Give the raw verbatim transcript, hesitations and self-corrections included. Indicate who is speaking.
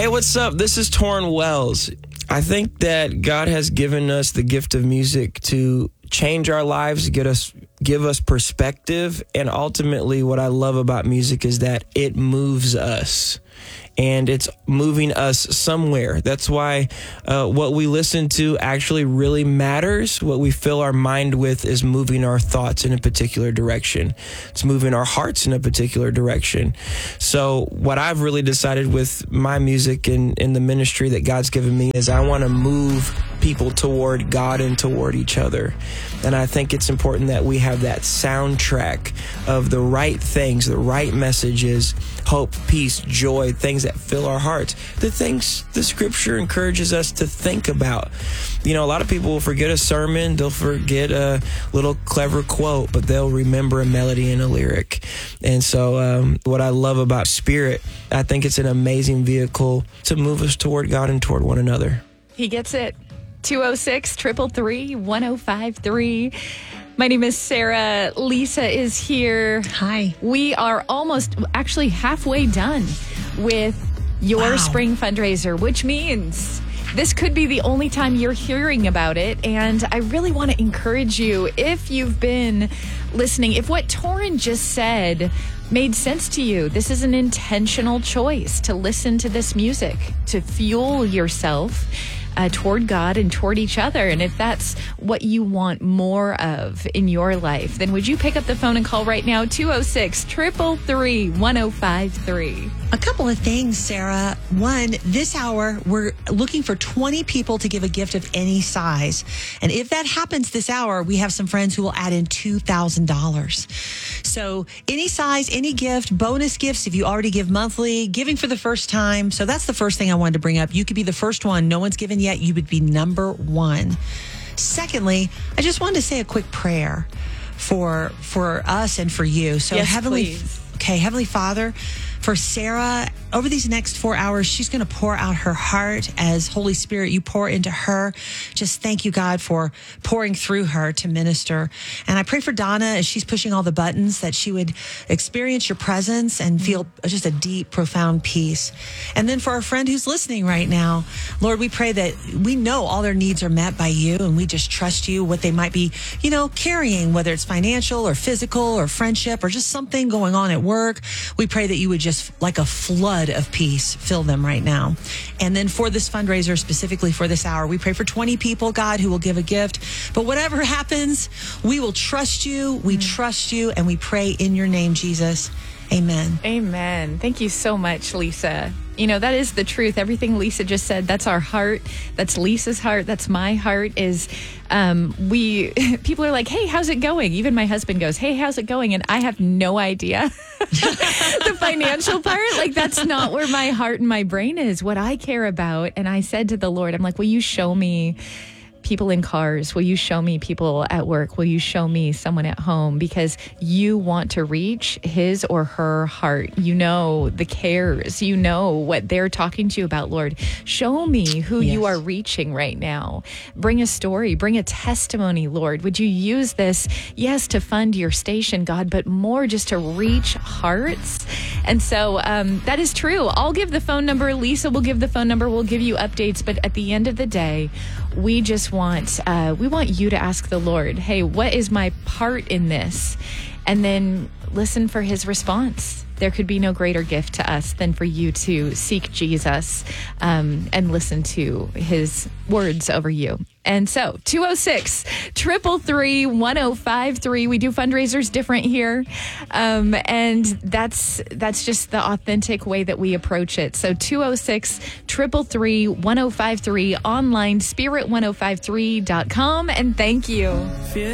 Speaker 1: Hey, what's up? This is Torrin Wells. I think that God has given us the gift of music to change our lives, get us, give us perspective, and ultimately what I love about music is that it moves us. And it's moving us somewhere. That's why uh, what we listen to actually really matters. What we fill our mind with is moving our thoughts in a particular direction. It's moving our hearts in a particular direction. So what I've really decided with my music and in the ministry that God's given me is I want to move people toward God and toward each other. And I think it's important that we have that soundtrack of the right things, the right messages, hope, peace, joy, things that fill our hearts, the things the scripture encourages us to think about. You know, a lot of people will forget a sermon, they'll forget a little clever quote, but they'll remember a melody and a lyric. And so um, what I love about Spirit, I think it's an amazing vehicle to move us toward God and toward one another.
Speaker 2: He gets it. two oh six, three three three, one oh five three. My name is Sarah. Lisa is here.
Speaker 3: Hi.
Speaker 2: We are almost, actually halfway done with your
Speaker 3: Wow.
Speaker 2: spring fundraiser, which means this could be the only time you're hearing about it. And I really want to encourage you, if you've been listening, if what Torrin just said made sense to you, this is an intentional choice to listen to this music, to fuel yourself Uh, toward God and toward each other. And if that's what you want more of in your life, then would you pick up the phone and call right now, two oh six, three three three, one oh five three.
Speaker 3: A couple of things, Sarah. One, this hour, we're looking for twenty people to give a gift of any size. And if that happens this hour, we have some friends who will add in two thousand dollars. So any size, any gift, bonus gifts if you already give monthly, giving for the first time. So that's the first thing I wanted to bring up. You could be the first one. No one's given yet. You would be number one. Secondly, I just wanted to say a quick prayer for for us and for you. So
Speaker 2: Yes,
Speaker 3: Heavenly,
Speaker 2: please.
Speaker 3: okay, Heavenly Father, for Sarah, over these next four hours, she's going to pour out her heart as Holy Spirit, you pour into her. Just thank you, God, for pouring through her to minister. And I pray for Donna as she's pushing all the buttons, that she would experience your presence and feel just a deep, profound peace. And then for our friend who's listening right now, Lord, we pray that we know all their needs are met by you, and we just trust you, what they might be, you know, carrying, whether it's financial or physical or friendship or just something going on at work. We pray that you would just, like a flood of peace, fill them right now. And then for this fundraiser, specifically for this hour, we pray for twenty people, God, who will give a gift. But whatever happens, we will trust you, we trust you, and we pray in your name, Jesus. Amen.
Speaker 2: Amen. Thank you so much, Lisa. You know, that is the truth. Everything Lisa just said, that's our heart. That's Lisa's heart. That's my heart is um, we, people are like, hey, how's it going? Even my husband goes, hey, how's it going? And I have no idea the financial part. Like, that's not where my heart and my brain is, what I care about. And I said to the Lord, I'm like, will you show me people in cars? Will you show me people at work? Will you show me someone at home? Because you want to reach his or her heart. You know the cares. You know what they're talking to you about, Lord. Show me who
Speaker 3: Yes.
Speaker 2: you are reaching right now. Bring a story. Bring a testimony, Lord. Would you use this, yes, to fund your station, God, but more just to reach hearts? And so um, that is true. I'll give the phone number. Lisa will give the phone number. We'll give you updates. But at the end of the day, we just want uh, we want you to ask the Lord, hey, what is my part in this? And then listen for his response. There could be no greater gift to us than for you to seek Jesus um, and listen to his words over you. And so, two oh six, three three three, one oh five three. We do fundraisers different here. Um, and that's that's just the authentic way that we approach it. So, two oh six, three three three, one oh five three, online, spirit one oh five three dot com. And thank you.